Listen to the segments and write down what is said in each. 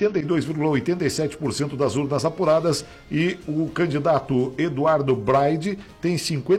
82,87% das urnas apuradas, e o candidato Eduardo Braide tem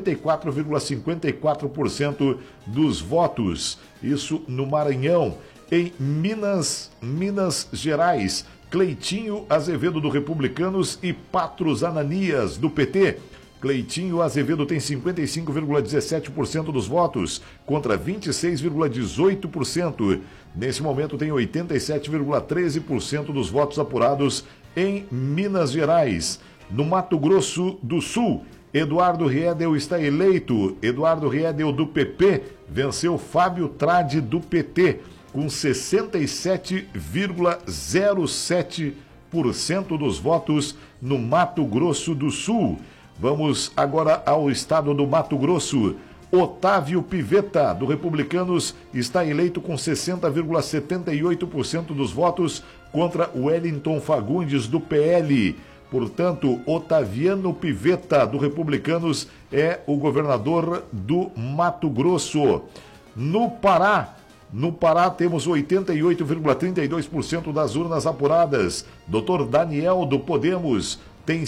54,54% dos votos. Isso no Maranhão. Em Minas Gerais, Cleitinho Azevedo do Republicanos e Patros Ananias do PT. Cleitinho Azevedo tem 55,17% dos votos, contra 26,18%. Nesse momento tem 87,13% dos votos apurados em Minas Gerais. No Mato Grosso do Sul, Eduardo Riedel está eleito. Eduardo Riedel do PP venceu Fábio Trade do PT, com 67,07% dos votos no Mato Grosso do Sul. Vamos agora ao estado do Mato Grosso. Otávio Pivetta, do Republicanos, está eleito com 60,78% dos votos, contra Wellington Fagundes, do PL. Portanto, Otaviano Pivetta, do Republicanos, é o governador do Mato Grosso. No Pará temos 88,32% das urnas apuradas. Dr. Daniel, do Podemos, tem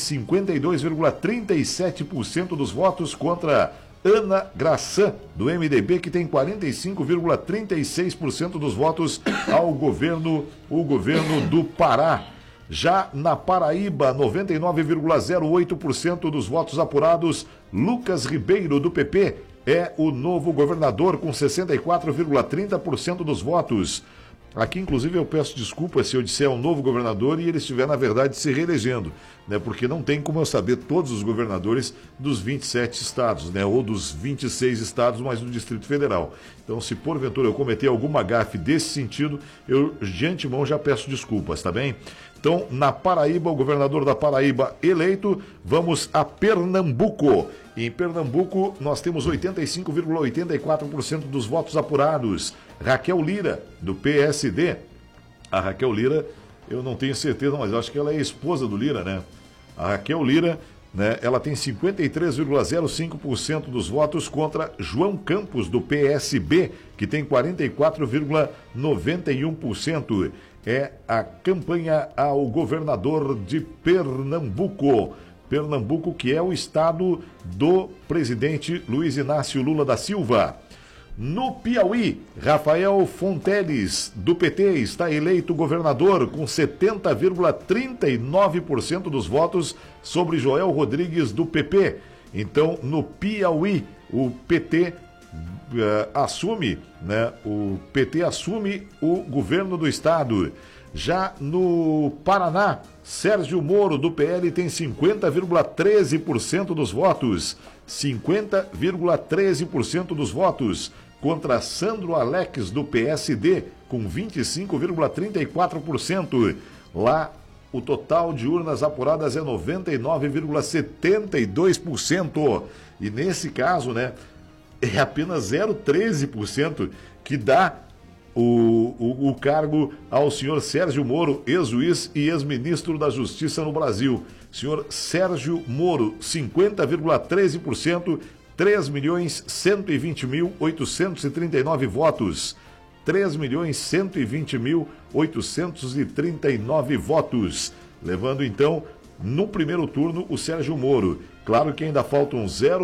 52,37% dos votos, contra Ana Graçan, do MDB, que tem 45,36% dos votos ao governo do Pará. Já na Paraíba, 99,08% dos votos apurados, Lucas Ribeiro, do PP, é o novo governador, com 64,30% dos votos. Aqui, inclusive, eu peço desculpas se eu disser um novo governador e ele estiver, na verdade, se reelegendo, né? Porque não tem como eu saber todos os governadores dos 27 estados, né? Ou dos 26 estados, mais do Distrito Federal. Então, se porventura eu cometer alguma gafe desse sentido, eu de antemão já peço desculpas, tá bem? Então, na Paraíba, o governador da Paraíba eleito. Vamos a Pernambuco. Em Pernambuco, nós temos 85,84% dos votos apurados. Raquel Lira, do PSD. A Raquel Lira, eu não tenho certeza, mas eu acho que ela é esposa do Lira, né? A Raquel Lira, né, ela tem 53,05% dos votos, contra João Campos, do PSB, que tem 44,91%. É a campanha ao governador de Pernambuco. Pernambuco, que é o estado do presidente Luiz Inácio Lula da Silva. No Piauí, Rafael Fonteles, do PT, está eleito governador com 70,39% dos votos sobre Joel Rodrigues, do PP. Então, no Piauí, o PT assume o governo do estado. Já no Paraná, Sérgio Moro, do PL, tem 50,13% dos votos. 50,13% dos votos. Contra Sandro Alex, do PSD, com 25,34%. Lá, o total de urnas apuradas é 99,72%. E nesse caso, né, é apenas 0,13% que dá o cargo ao senhor Sérgio Moro, ex-juiz e ex-ministro da Justiça no Brasil. Senhor Sérgio Moro, 50,13%, 3.120.839 votos. 3.120.839 votos. Levando, então, no primeiro turno, o Sérgio Moro. Claro que ainda faltam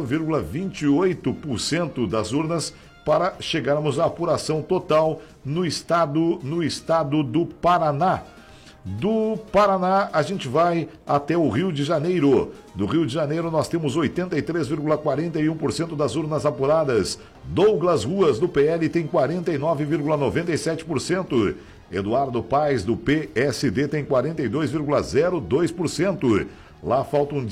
0,28% das urnas para chegarmos à apuração total no estado do Paraná. Do Paraná, a gente vai até o Rio de Janeiro. Do Rio de Janeiro, nós temos 83,41% das urnas apuradas. Douglas Ruas, do PL, tem 49,97%. Eduardo Paes, do PSD, tem 42,02%. Lá faltam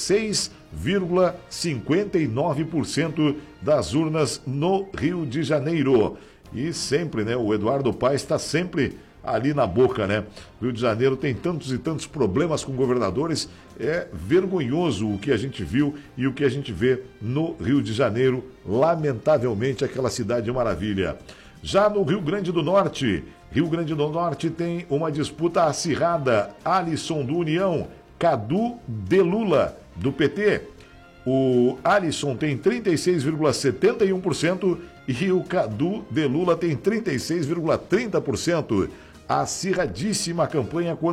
16,59% das urnas no Rio de Janeiro. E sempre, né, o Eduardo Paes está sempre ali na boca, né? O Rio de Janeiro tem tantos e tantos problemas com governadores. É vergonhoso o que a gente viu e o que a gente vê no Rio de Janeiro. Lamentavelmente, aquela cidade maravilha. Já no Rio Grande do Norte tem uma disputa acirrada. Alisson, do União, Cadu de Lula, do PT. O Alisson tem 36,71% e o Cadu de Lula tem 36,30%. Acirradíssima campanha